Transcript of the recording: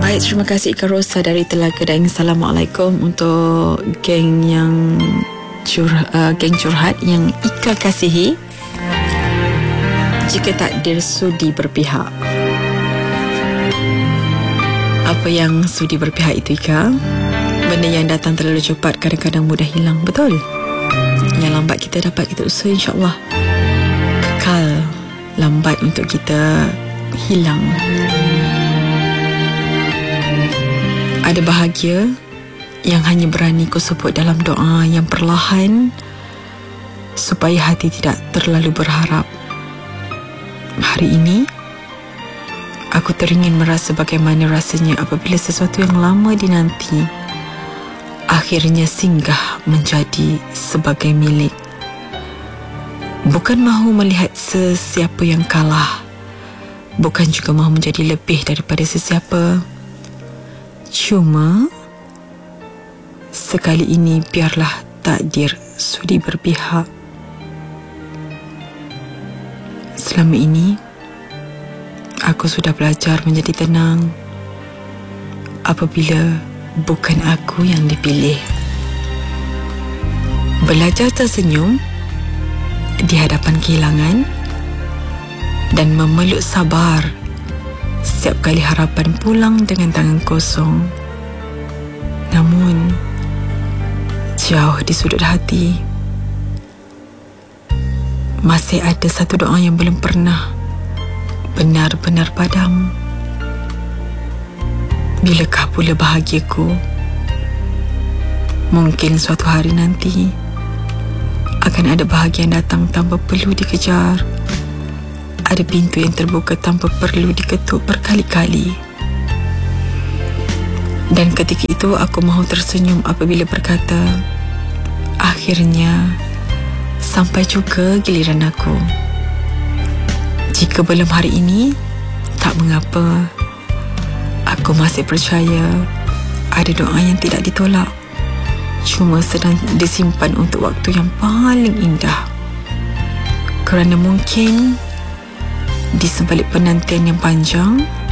Baik, terima kasih Ika Rosa dari Telaga dan Assalamualaikum untuk geng yang geng curhat yang Ika kasihi. Jika takdir sudi berpihak. Apa yang sudi berpihak itu, Ika? Benda yang datang terlalu cepat kadang-kadang mudah hilang, betul? Yang lambat kita dapat kita usaha, insyaAllah kekal lambat untuk kita hilang. Ada bahagia yang hanya berani ku sebut dalam doa yang perlahan supaya hati tidak terlalu berharap. Hari ini aku teringin merasa bagaimana rasanya apabila sesuatu yang lama dinanti akhirnya singgah menjadi sebagai milik. Bukan mahu melihat sesiapa yang kalah, bukan juga mahu menjadi lebih daripada sesiapa. Cuma sekali ini biarlah takdir sudi berpihak. Selama ini aku sudah belajar menjadi tenang apabila bukan aku yang dipilih. Belajar tersenyum di hadapan kehilangan dan memeluk sabar setiap kali harapan pulang dengan tangan kosong. Namun jauh di sudut hati masih ada satu doa yang belum pernah benar-benar padam. Bilakah pula bahagiaku? Mungkin suatu hari nanti akan ada bahagia yang datang tanpa perlu dikejar. Ada pintu yang terbuka tanpa perlu diketuk berkali-kali. Dan ketika itu aku mahu tersenyum apabila berkata, akhirnya sampai juga giliran aku. Jika belum hari ini, tak mengapa. Aku masih percaya ada doa yang tidak ditolak, cuma sedang disimpan untuk waktu yang paling indah. Kerana mungkin di sebalik penantian yang panjang,